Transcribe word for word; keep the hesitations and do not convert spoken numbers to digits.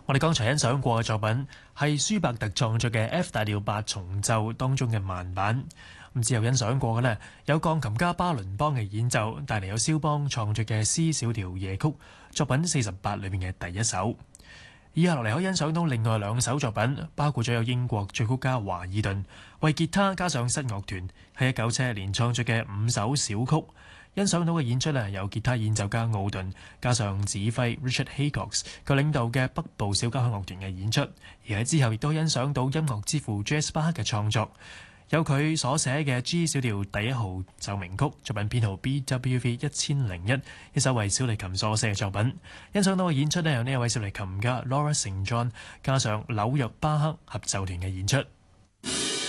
我哋剛才欣賞過嘅作品係舒伯特創作嘅 F 大調八重奏當中嘅慢版。咁之後欣賞過嘅呢，有鋼琴家巴倫邦嘅演奏，帶嚟有肖邦創作嘅 C 小調夜曲，作品四十八裏面嘅第一首。以下落嚟可以欣賞到另外兩首作品，包括咗有英國作曲家華爾頓為吉他加上室樂團喺一九七一年創作嘅五首小曲。欣賞到嘅演出呢，有吉他演奏家奧頓加上指揮 Richard Haycox 佢領導嘅北部小交響樂團嘅演出。而喺之後亦都欣賞到音樂之父 J.S. 巴克嘅創作，有佢所寫嘅 G 小調第一號奏鳴曲，作品編號 B W V 一千零一，一首為小提琴所寫嘅作品。欣賞到嘅演出呢，有呢一位小提琴家 Laura Saint John 加上紐約巴克合奏團嘅演出。